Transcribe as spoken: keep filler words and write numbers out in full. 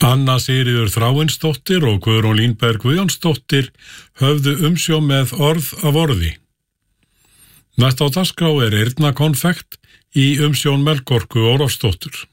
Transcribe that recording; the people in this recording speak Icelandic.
Anna Sigríður Þráinsdóttir og Guðrún Línberg Guðjónsdóttir höfðu umsjón með orð af orði. Næst á dagskrá er eyrnakonfekt í umsjón Melkorku Ólafsdóttur.